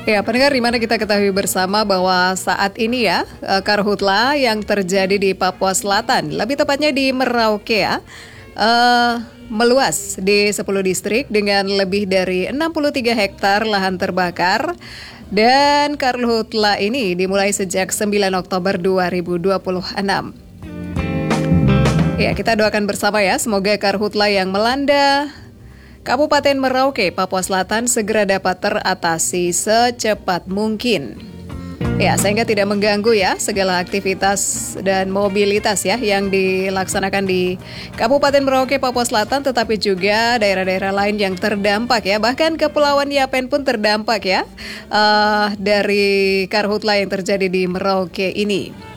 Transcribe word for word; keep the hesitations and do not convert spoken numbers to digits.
Ya, pendengar, di mana kita ketahui bersama bahwa saat ini ya, eh, karhutla yang terjadi di Papua Selatan, lebih tepatnya di Merauke ya, eh, meluas di sepuluh distrik dengan lebih dari enam puluh tiga hektar lahan terbakar. Dan karhutla ini dimulai sejak sembilan Oktober dua ribu dua puluh enam. Ya, kita doakan bersama ya, semoga karhutla yang melanda Kabupaten Merauke, Papua Selatan segera dapat teratasi secepat mungkin. Ya, sehingga tidak mengganggu ya segala aktivitas dan mobilitas ya yang dilaksanakan di Kabupaten Merauke, Papua Selatan, tetapi juga daerah-daerah lain yang terdampak ya. Bahkan Kepulauan Yapen pun terdampak ya uh, dari karhutla yang terjadi di Merauke ini.